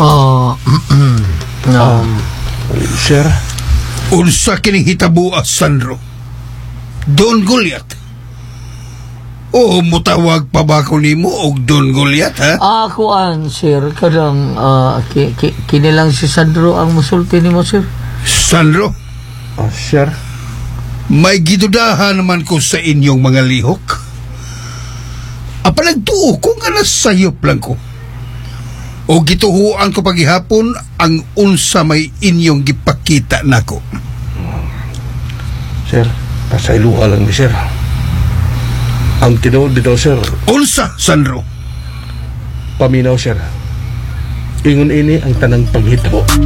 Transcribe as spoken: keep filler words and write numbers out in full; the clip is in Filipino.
Ah, no. Um, sir, Unsa kining hitabuas, Sandro? Don Goliath? O mutawag pa ba ko nimo og Don Goliath, ha? Ah, kuan, sir, kadang ah, ki, ki, kinilang si Sandro ang musulti nimo, sir. Sandro, ah, sir, may gidudahan naman ko sa inyong mga lihok. Apa nagtuo ko nga nasayop lang ko. O gituhuan ko paghihapon ang unsa may inyong gipakita nako. sir, pasayluha lang ni sir. Ang tinuod dito, sir, Unsa, Sandro? paminaw, sir. Ingon ini ang tanang paghitabo.